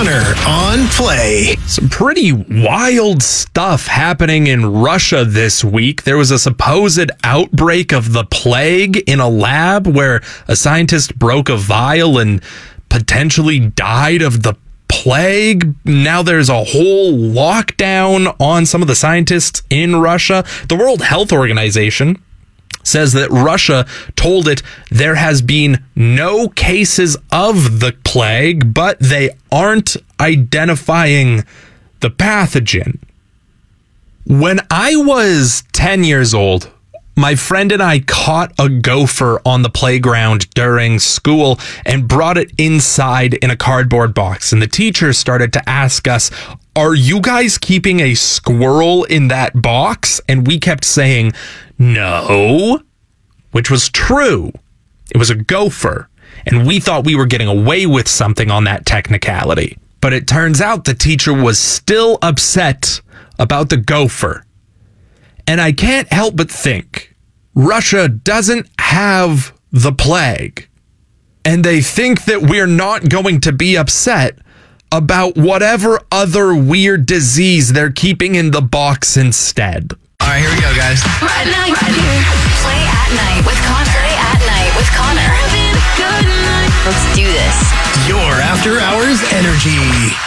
Connor on Play. Some pretty wild stuff happening in Russia this week. There was a supposed outbreak of the plague in a lab where a scientist broke a vial and potentially died of the plague. Now there's a whole lockdown on some of the scientists in Russia. The World Health Organization says that Russia told it there has been no cases of the plague, but they aren't identifying the pathogen. When I was 10 years old, my friend and I caught a gopher on the playground during school and brought it inside in a cardboard box. And the teacher started to ask us, "Are you guys keeping a squirrel in that box?" And we kept saying, "No," which was true. It was a gopher. And we thought we were getting away with something on that technicality. But it turns out the teacher was still upset about the gopher. And I can't help but think Russia doesn't have the plague. And they think that we're not going to be upset about whatever other weird disease they're keeping in the box instead. All right, here we go, guys. Play at night with Connor. Play at night with Connor. Let's do this. Your after hours energy.